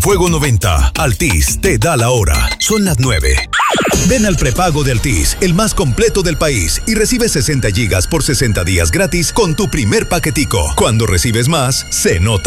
Fuego 90, Altis te da la hora. Son las 9. Ven al prepago de Altis, el más completo del país, y recibe 60 gigas por 60 días gratis con tu primer paquetico. Cuando recibes más, se nota.